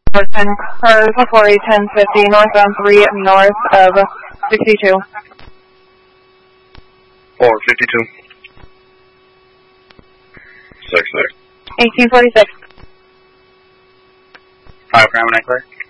Person, cars 481050 northbound 3 north of 62. 452. 66. 1846. 5 Crown Clear.